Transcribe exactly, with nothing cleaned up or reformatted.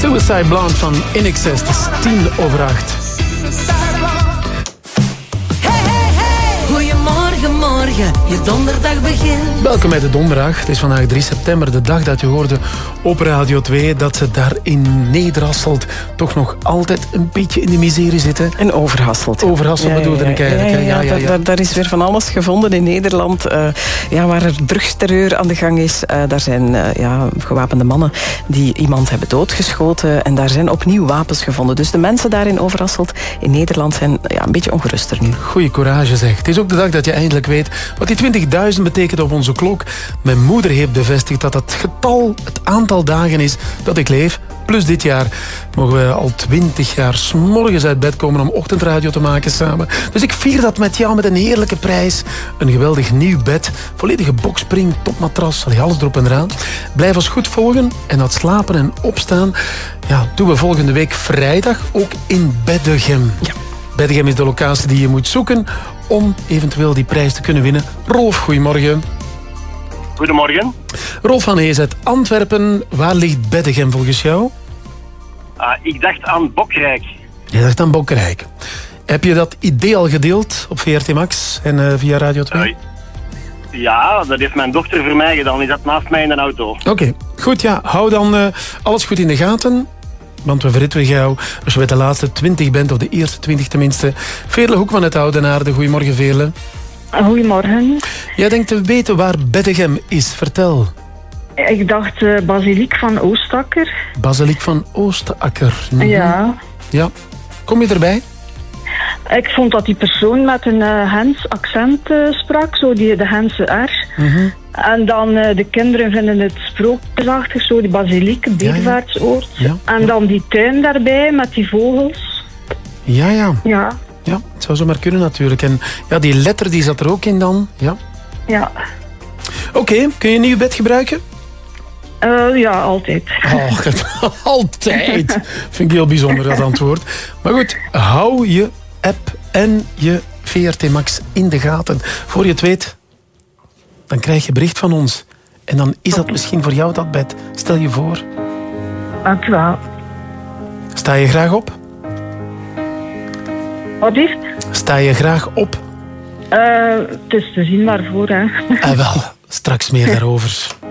Suicide Blonde van In Excess. Het is tien over acht. Morgen, je donderdag begint. Welkom bij de donderdag. Het is vandaag drie september, de dag dat je hoorde op Radio twee dat ze daar in Nederhasselt toch nog altijd een beetje in de miserie zitten. En Overhasselt. Overhasselt ja, bedoelde ja, ik eigenlijk. Ja, ja, ja, ja, ja, ja. Daar, daar is weer van alles gevonden in Nederland. Uh, ja, waar er drugsterreur aan de gang is. Uh, daar zijn uh, ja, gewapende mannen die iemand hebben doodgeschoten. En daar zijn opnieuw wapens gevonden. Dus de mensen daar in Overhasselt in Nederland zijn ja, een beetje ongeruster nu. Goeie courage zeg. Het is ook de dag dat je eindelijk weet wat die twintigduizend betekent op onze klok. Mijn moeder heeft bevestigd dat het getal, het aantal dagen is dat ik leef. Plus dit jaar mogen we al twintig jaar 's morgens uit bed komen om ochtendradio te maken samen. Dus ik vier dat met jou met een heerlijke prijs. Een geweldig nieuw bed, volledige boxspring, topmatras, alles erop en eraan. Blijf ons goed volgen en dat slapen en opstaan, ja, doen we volgende week vrijdag ook in Beddegem. Ja. Beddegem is de locatie die je moet zoeken om eventueel die prijs te kunnen winnen. Rolf, goedemorgen. Goedemorgen. Rolf van Hees uit Antwerpen. Waar ligt Beddegem volgens jou? Uh, ik dacht aan Bokrijk. Je dacht aan Bokrijk. Heb je dat idee al gedeeld op V R T Max en uh, via Radio twee? Uh, ja, dat heeft mijn dochter voor mij gedaan. Die zat naast mij in de auto. Oké, okay. Goed. Ja, hou dan uh, alles goed in de gaten. Want we verritten jou als je bij de laatste twintig bent, of de eerste twintig tenminste. Veerle Hoek van het Oudenaarde. Goedemorgen, Veerle. Goedemorgen. Jij denkt te weten waar Beddegem is. Vertel. Ik dacht uh, Basiliek van Oostakker. Basiliek van Oostakker. Mm-hmm. Ja. Ja. Kom je erbij? Ik vond dat die persoon met een uh, Gens accent uh, sprak, zo die, de Gentse R. Mm-hmm. En dan uh, de kinderen vinden het sprookjesachtig, zo die basiliek, beervaartsoord. Ja, ja. En dan die tuin daarbij met die vogels. Ja, ja. Ja. Ja, het zou zomaar kunnen natuurlijk. En ja, die letter die zat er ook in dan. Ja. Ja. Oké, okay, kun je een nieuw bed gebruiken? Uh, ja, altijd. Oh, altijd. Vind ik heel bijzonder, dat antwoord. Maar goed, hou je app en je V R T Max in de gaten. Voor je het weet, dan krijg je bericht van ons. En dan is dat misschien voor jou dat bed. Stel je voor. Dank u wel. Sta je graag op? Wat is? Sta je graag op? Uh, het is te zien waarvoor, hè. Ah, wel, straks meer daarover.